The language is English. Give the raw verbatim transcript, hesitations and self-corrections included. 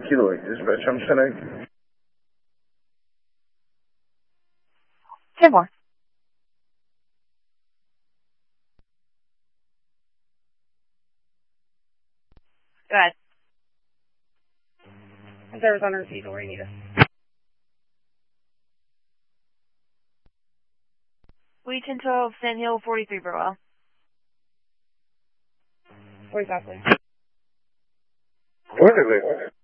Kilo eight, dispatch, I'm sending. ten more. Go ahead. Service on receipt, where you need us. We ten twelve, Sand Hill, forty-three Burwell. forty-five, please. What is it?